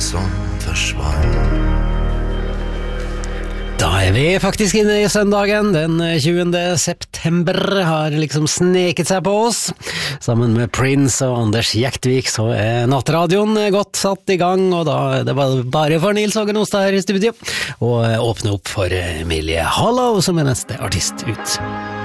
som försvann. Da vi faktisk inne i søndagen. Den 20. september har liksom sneket seg på oss. Sammen med Prince og Anders Jektvik så nattradioen godt satt i gang, og da det var bare for Nils Hågen Ostad her i studio, og åpne opp for Emilie Hollow som neste artist ut.